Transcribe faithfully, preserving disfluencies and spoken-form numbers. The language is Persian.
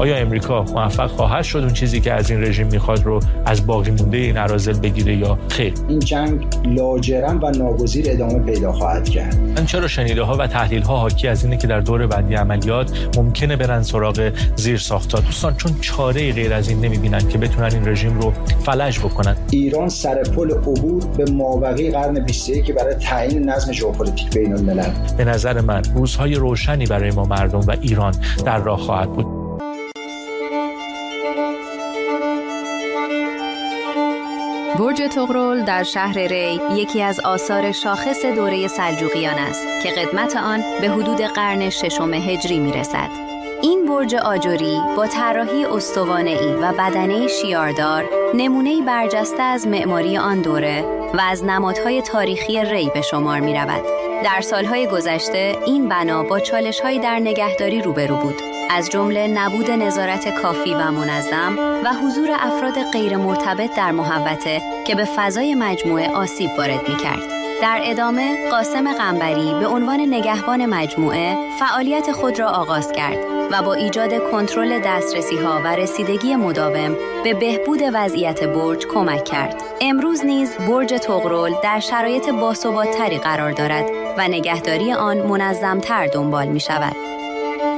آیا امریکا موفق خواهد شد اون چیزی که از این رژیم میخواد رو از باقی مونده این اراذل بگیره یا خیر؟ این جنگ لاجرم و ناگزیر ادامه پیدا خواهد کرد. من چرا شنیده ها و تحلیل ها حاکی از اینه که در دور بعدی عملیات ممکنه برن سراغ زیر ساخت‌ها دوستان، چون چاره غیر از این نمیبینن که بتونن این رژیم رو فلج بکنن. ایران سر پل عبور به مابقی قرن بیست و یک برای تعیین نظم ژئوپلیتیک بین الملل. به نظر من روزهای روشنی برای ما مردم و ایران در راه خواهد بود. برج طغرل در شهر ری یکی از آثار شاخص دوره سلجوقیان است که قدمت آن به حدود قرن ششم هجری میرسد. این برج آجری با طراحی استوانه‌ای و بدنه شیاردار نمونه‌ای برجسته از معماری آن دوره و از نمادهای تاریخی ری به شمار می رود. در سالهای گذشته این بنا با چالش‌هایی در نگهداری روبرو بود، از جمله نبود نظارت کافی و منظم و حضور افراد غیر مرتبط در محوطه که به فضای مجموعه آسیب وارد می‌کرد. در ادامه قاسم قنبری به عنوان نگهبان مجموعه فعالیت خود را آغاز کرد و با ایجاد کنترل دسترسی‌ها و رسیدگی مداوم به بهبود وضعیت برج کمک کرد. امروز نیز برج طغرل در شرایط باثبات‌تری قرار دارد و نگهداری آن منظم‌تر دنبال می‌شود.